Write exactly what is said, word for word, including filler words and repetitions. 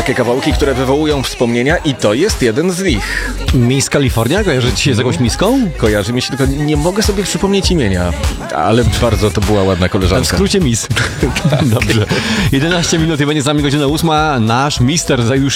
takie kawałki, które wywołują wspomnienia i to jest jeden z nich. Miss California? Kojarzy ci się z jakąś miską? Kojarzy mi się, tylko nie mogę sobie przypomnieć imienia, ale bardzo to była ładna koleżanka. W skrócie Miss. Dobrze. jedenaście minut i będzie z nami godzina ósma. Nasz mister już